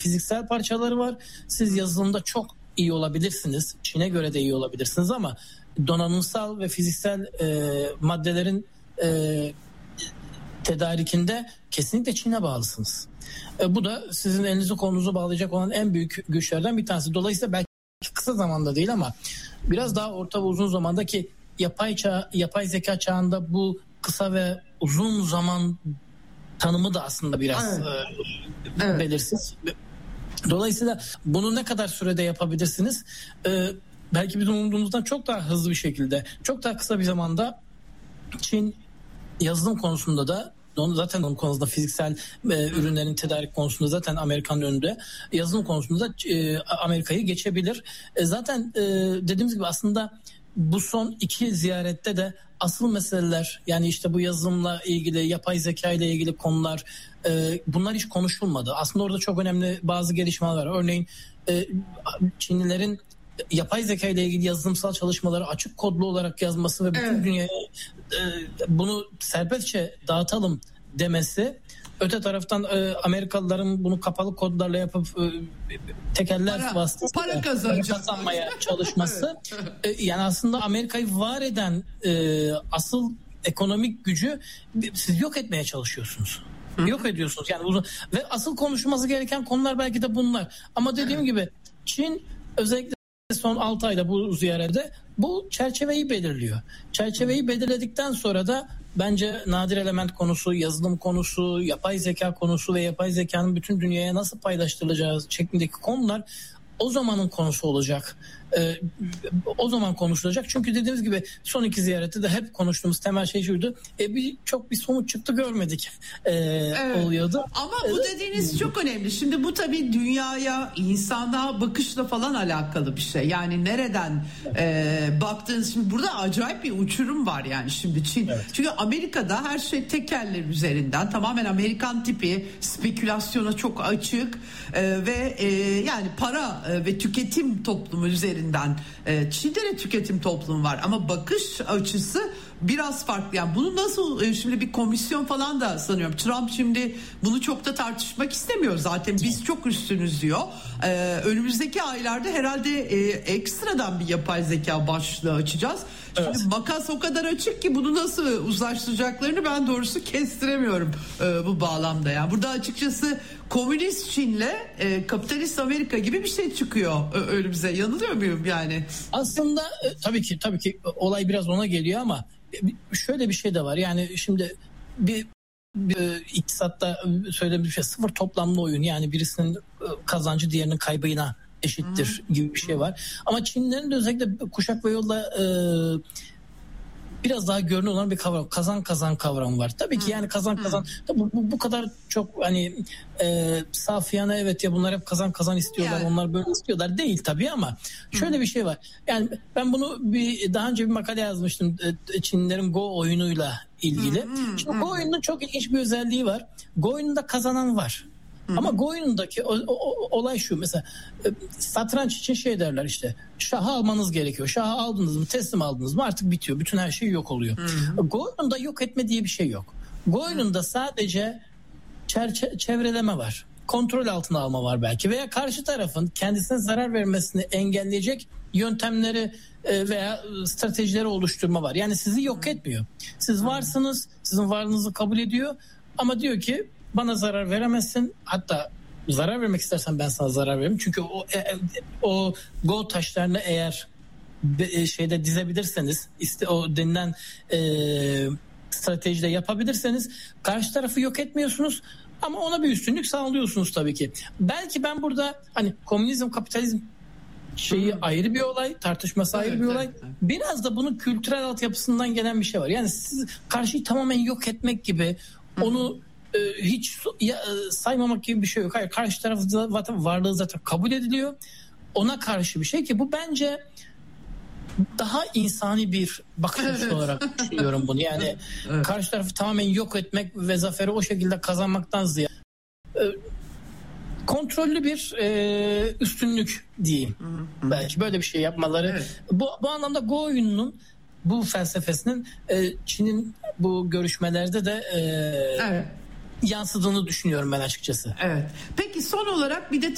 fiziksel parçaları var. Siz yazılımda çok iyi olabilirsiniz. Çin'e göre de iyi olabilirsiniz ama donanımsal ve fiziksel maddelerin tedarikinde kesinlikle Çin'e bağlısınız. Bu da sizin elinizi kolunuzu bağlayacak olan en büyük güçlerden bir tanesi. Dolayısıyla belki kısa zamanda değil ama biraz daha orta ve uzun zamandaki yapay zeka çağında bu kısa ve uzun zaman tanımı da aslında biraz belirsiz. Dolayısıyla bunu ne kadar sürede yapabilirsiniz? Belki bizim umduğumuzdan çok daha hızlı bir şekilde, çok daha kısa bir zamanda Çin yazılım konusunda da zaten onun konusunda fiziksel ürünlerin tedarik konusunda zaten Amerika'nın önünde. Yazılım konusunda da Amerika'yı geçebilir. Zaten dediğimiz gibi aslında bu son 2 ziyarette de asıl meseleler, yani işte bu yazılımla ilgili, yapay zeka ile ilgili konular, bunlar hiç konuşulmadı. Aslında orada çok önemli bazı gelişmeler var. Örneğin Çinlilerin yapay zeka ile ilgili yazılımsal çalışmaları açık kodlu olarak yazması ve bütün dünyaya bunu serbestçe dağıtalım demesi, öte taraftan Amerikalıların bunu kapalı kodlarla yapıp tekeller vasıtasıyla para kazanmaya çalışması yani aslında Amerika'yı var eden asıl ekonomik gücü siz yok etmeye çalışıyorsunuz. Yok ediyorsunuz yani ve asıl konuşulması gereken konular belki de bunlar. Ama dediğim gibi Çin özellikle son 6 ayda bu ziyarette bu çerçeveyi belirliyor. Çerçeveyi belirledikten sonra da bence nadir element konusu, yazılım konusu, yapay zeka konusu ve yapay zekanın bütün dünyaya nasıl paylaştırılacağı şeklindeki konular o zamanın konusu olacak. O zaman konuşulacak. Çünkü dediğimiz gibi son 2 ziyarette de hep konuştuğumuz temel şey şuydu. Çok bir sonuç çıktı görmedik oluyordu. Ama bu dediğiniz çok önemli. Şimdi bu tabii dünyaya, insanlığa bakışla falan alakalı bir şey. Yani nereden baktığınız, şimdi burada acayip bir uçurum var yani şimdi Çin. Evet. Çünkü Amerika'da her şey tekeller üzerinden, tamamen Amerikan tipi, spekülasyona çok açık ve yani para ve tüketim toplumu üzerinden. Çin'de de tüketim toplumu var ama bakış açısı biraz farklı. Yani bunu nasıl, şimdi bir komisyon falan da sanıyorum Trump şimdi bunu çok da tartışmak istemiyor zaten, biz çok üstünüz diyor. Önümüzdeki aylarda herhalde ekstradan bir yapay zeka başlığı açacağız. Şimdi makas o kadar açık ki bunu nasıl uzlaştıracaklarını ben doğrusu kestiremiyorum bu bağlamda. Yani burada açıkçası komünist Çin'le kapitalist Amerika gibi bir şey çıkıyor önümüze. Yanılıyor muyum yani? Aslında tabii ki olay biraz ona geliyor ama şöyle bir şey de var. Yani şimdi bir iktisatta söylediğim bir şey, sıfır toplamlı oyun, yani birisinin kazancı diğerinin kaybına eşittir gibi bir şey var. Ama Çinlilerin de özellikle kuşak ve yolda biraz daha görünür olan bir kavram, kazan kavramı var. Tabii ki yani kazan bu kadar çok hani safiyane, evet ya bunlar hep kazan istiyorlar, yani onlar böyle istiyorlar değil tabii, ama şöyle bir şey var. Yani ben bunu daha önce bir makale yazmıştım, Çinlilerin Go oyunuyla ilgili. Şimdi Go oyununun çok ilginç bir özelliği var. Go oyununda kazanan var. Ama Go oyunundaki olay şu, mesela satranç için şey derler, işte şahı almanız gerekiyor. Şahı aldınız mı, teslim aldınız mı artık bitiyor. Bütün her şey yok oluyor. Go oyununda yok etme diye bir şey yok. Go oyununda sadece çevreleme var. Kontrol altına alma var belki, veya karşı tarafın kendisine zarar vermesini engelleyecek yöntemleri veya stratejileri oluşturma var. Yani sizi yok etmiyor. Siz varsınız, sizin varlığınızı kabul ediyor ama diyor ki bana zarar veremezsin. Hatta zarar vermek istersen ben sana zarar veririm. Çünkü o Go taşlarını eğer şeyde dizebilirseniz, o denilen stratejide yapabilirseniz karşı tarafı yok etmiyorsunuz ama ona bir üstünlük sağlıyorsunuz tabii ki. Belki ben burada hani komünizm, kapitalizm şeyi ayrı bir olay, tartışması ayrı bir olay. Biraz da bunun kültürel altyapısından gelen bir şey var. Yani siz karşıyı tamamen yok etmek gibi, onu hiç saymamak gibi bir şey yok. Hayır, karşı tarafın varlığı zaten kabul ediliyor. Ona karşı bir şey ki bu bence daha insani bir bakış açısı olarak düşünüyorum bunu. Yani karşı tarafı tamamen yok etmek ve zaferi o şekilde kazanmaktan ziyade kontrollü bir üstünlük diyeyim. Belki böyle bir şey yapmaları. Bu anlamda Go oyununun bu felsefesinin Çin'in bu görüşmelerde de yansıdığını düşünüyorum ben açıkçası. Evet. Peki son olarak bir de